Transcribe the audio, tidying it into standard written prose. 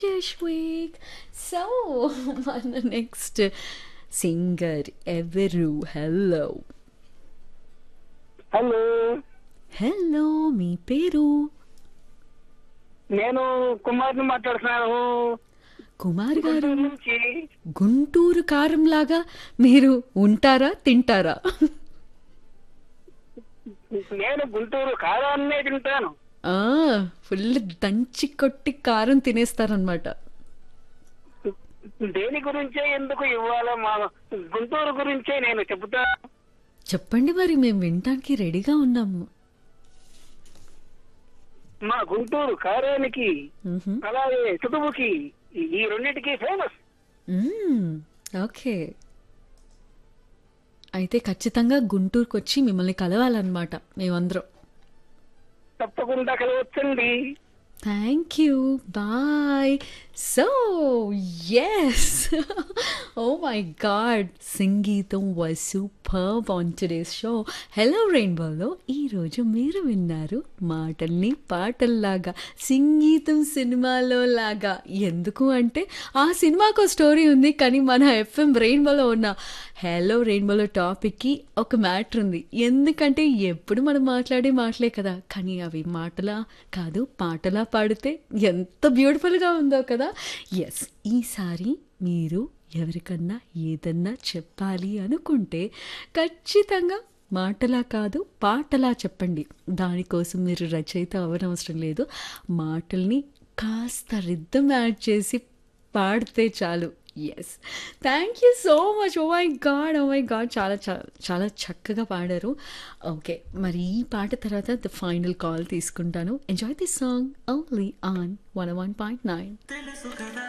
Ashwik. So, మన next singer ఎవరు? Hello hello, hello, మీ పేరు? నేను కుమార్ని మాట్లాడుతున్నాను కుమార్ గారు. గుంటూరు నుంచి. గుంటూరు కారం లాగా మీరు ఉంటారా, తింటారా? నేను గుంటూరు కారాన్నే తింటాను. ఆ, ఫుల్ దంచి కొట్టి కారం తినేస్తారనమాట. దేని గురించే ఎందుకు ఇవ్వాలో మా గుంటూరు గురించే నేను చెబుతాను. చెప్పండి, మరి మేము వినటానికి రెడీగా ఉన్నాము. మా గుంటూరు కారానికి మ్హూ. అలాగే చుటుముకి ఈ రెండింటికి ఫేమస్. మ్మ్, ఓకే. అయితే ఖచ్చితంగా గుంటూరుకు వచ్చి మిమ్మల్ని కలవాలన్నమాట మేమందరం. తప్పకుండా కలవచ్చండి. Thank you. Bye. So, yes. Oh my God. Sangeetam was superb on today's show. Hello Rainbowలో ఈరోజు మీరు విన్నారు మాటల్ని పాటల్లాగా, సంగీతం సినిమాలో లాగా. ఎందుకు అంటే ఆ సినిమాకు స్టోరీ ఉంది, కానీ మన ఎఫ్ఎం రెయిన్బోలో ఉన్న హలో రెయిన్బోలో టాపిక్కి ఒక మ్యాటర్ ఉంది. ఎందుకంటే ఎప్పుడు మనం మాట్లాడే మాటలే కదా, కానీ అవి మాటలా కాదు పాటలా పాడితే ఎంత బ్యూటిఫుల్గా ఉందో కదా. ఎస్, ఈసారి మీరు ఎవరికన్నా ఏదన్నా చెప్పాలి అనుకుంటే ఖచ్చితంగా మాటలా కాదు పాటలా చెప్పండి. దానికోసం మీరు రచయిత అవ్వనవసరం లేదు. మాటల్ని కాస్త రిద్దం యాడ్ చేసి పాడితే చాలు. Yes, thank you so much. Oh my God, చాలా చాలా చాలా చక్కగా పాడారు. ఓకే, మరి ఈ పాట తర్వాత ద ఫైనల్ కాల్ తీసుకుంటాను. Enjoy this song only on 101.9.